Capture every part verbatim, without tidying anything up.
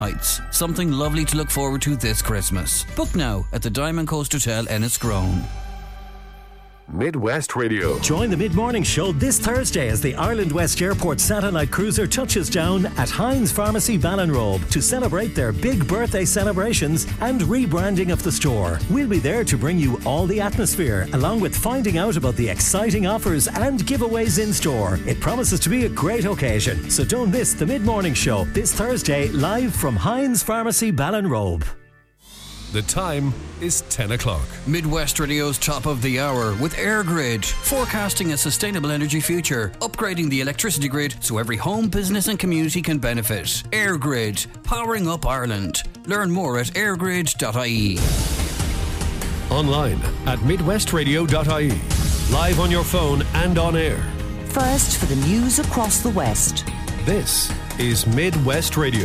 Nights. Something lovely to look forward to this Christmas. Book now at the Diamond Coast Hotel Enniscrone. Midwest Radio. Join the mid-morning show this Thursday as the Ireland West Airport Satellite Cruiser touches down at Heinz Pharmacy Ballinrobe to celebrate their big birthday celebrations and rebranding of the store. We'll be there to bring you all the atmosphere, along with finding out about the exciting offers and giveaways in store. It promises to be a great occasion, so don't miss the mid-morning show this Thursday, live from Heinz Pharmacy Ballinrobe. The time is ten o'clock. Midwest Radio's top of the hour with EirGrid, forecasting a sustainable energy future, upgrading the electricity grid so every home, business and community can benefit. EirGrid, powering up Ireland. Learn more at airgrid dot I E. Online at midwest radio dot I E. Live on your phone and on air. First for the news across the West. This is Midwest Radio.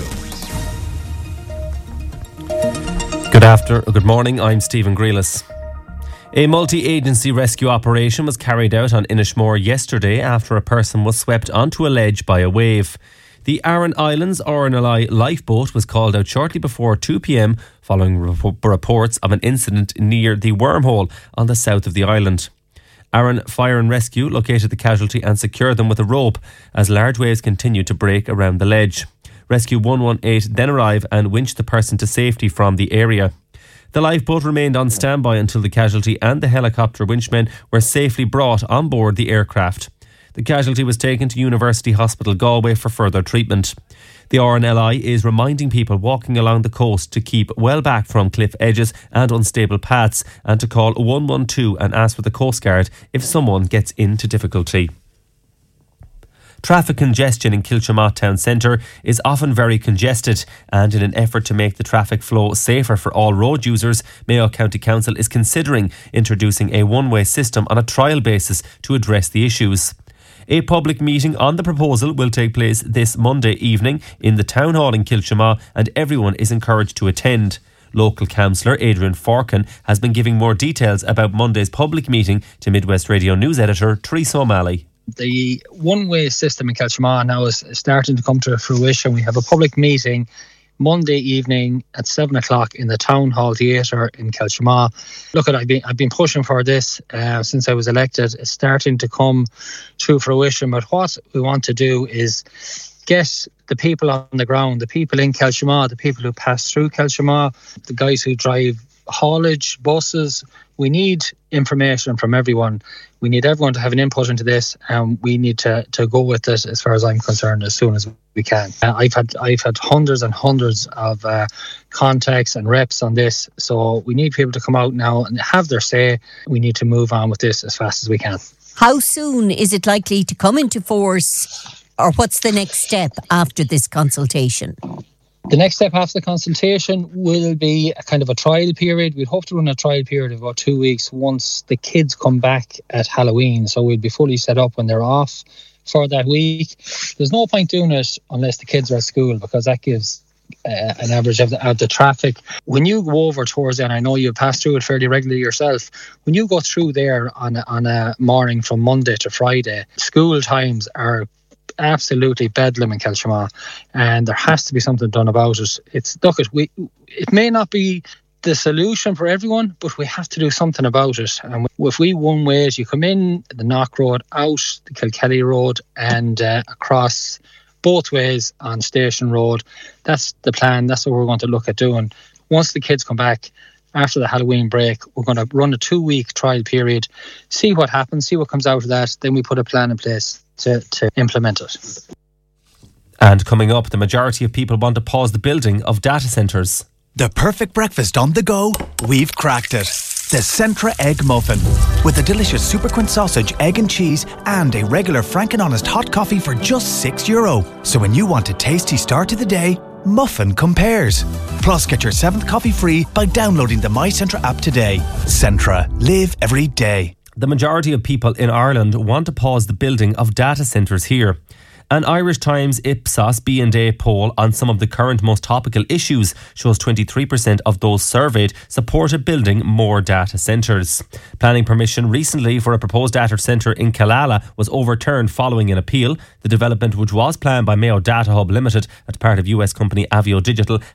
Good after, good morning, I'm Stephen Grealis. A multi-agency rescue operation was carried out on Inishmore yesterday after a person was swept onto a ledge by a wave. The Aran Islands R N L I lifeboat was called out shortly before two p.m. following rep- reports of an incident near the Wormhole on the south of the island. Aran Fire and Rescue located the casualty and secured them with a rope as large waves continued to break around the ledge. Rescue one one eight then arrived and winched the person to safety from the area. The lifeboat remained on standby until the casualty and the helicopter winchmen were safely brought on board the aircraft. The casualty was taken to University Hospital Galway for further treatment. The R N L I is reminding people walking along the coast to keep well back from cliff edges and unstable paths and to call one one two and ask for the Coast Guard if someone gets into difficulty. Traffic congestion in Kilchamaugh town centre is often very congested, and in an effort to make the traffic flow safer for all road users, Mayo County Council is considering introducing a one-way system on a trial basis to address the issues. A public meeting on the proposal will take place this Monday evening in the Town Hall in Kilchamaugh, and everyone is encouraged to attend. Local councillor Adrian Forkin has been giving more details about Monday's public meeting to Midwest Radio News editor Teresa O'Malley. The one-way system in Kilchamaugh now is starting to come to fruition. We have a public meeting Monday evening at seven o'clock in the Town Hall Theatre in Kilchamaugh. Look, I've been, I've been pushing for this uh, since I was elected. It's starting to come to fruition. But what we want to do is get the people on the ground, the people in Kilchamaugh, the people who pass through Kilchamaugh, the guys who drive haulage, buses. We need information from everyone. We need everyone to have an input into this, and we need to, to go with it, as far as I'm concerned, as soon as we can. Uh, I've had I've had hundreds and hundreds of uh, contacts and reps on this, so we need people to come out now and have their say. We need to move on with this as fast as we can. How soon is it likely to come into force, or what's the next step after this consultation? The next step after the consultation will be a kind of a trial period. We'd hope to run a trial period of about two weeks once the kids come back at Halloween. So we'll be fully set up when they're off for that week. There's no point doing it unless the kids are at school, because that gives uh, an average of the, of the traffic. When you go over towards it, and I know you pass through it fairly regularly yourself, when you go through there on a, on a morning from Monday to Friday, school times are absolutely bedlam in Kilchamaugh, and there has to be something done about it. It's look, it we it may not be the solution for everyone, but we have to do something about it. And if we one ways, you come in the Knock Road, out the Kilkelly Road, and uh, across both ways on Station Road. That's the plan. That's what we're going to look at doing. Once the kids come back after the Halloween break, we're going to run a two-week trial period, see what happens, see what comes out of that. Then we put a plan in place to, to implement it. And coming up, the majority of people want to pause the building of data centres. The perfect breakfast on the go, we've cracked it. The Centra Egg Muffin. With a delicious Superquint sausage, egg and cheese, and a regular Frank and Honest hot coffee for just six euro. So when you want a tasty start to the day, Muffin compares. Plus, get your seventh coffee free by downloading the My Centra app today. Centra. Live every day. The majority of people in Ireland want to pause the building of data centres here. An Irish Times Ipsos B and A poll on some of the current most topical issues shows twenty-three percent of those surveyed supported building more data centres. Planning permission recently for a proposed data centre in Killala was overturned following an appeal. The development, which was planned by Mayo Data Hub Limited as part of U S company Avio Digital,